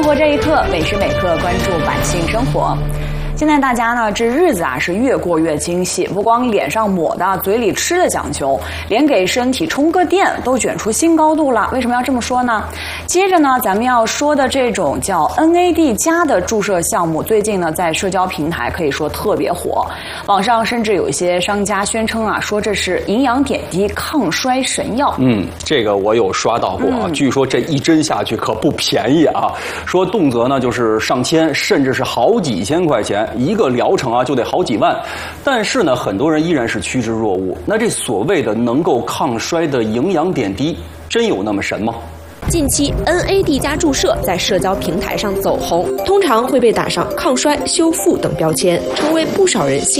生活这一刻，每时每刻关注百姓生活。现在大家呢，这日子啊是越过越精细，不光脸上抹的、嘴里吃的讲究，连给身体充个电都卷出新高度了。为什么要这么说呢？接着呢，咱们要说的这种叫 NAD 加的注射项目，最近呢在社交平台可以说特别火，网上甚至有一些商家宣称啊，说这是营养点滴抗衰神药。 这个我有刷到过啊，据说这一针下去可不便宜啊，说动辄呢就是上千，甚至是好几千块钱。一个疗程啊就得好几万，但是呢，很多人依然是趋之若鹜。那这所谓的能够抗衰的营养点滴，真有那么神吗？ 近期 NAD 加注射在社交平台上走红，通常会被打上抗衰、修复等标签，成为不少人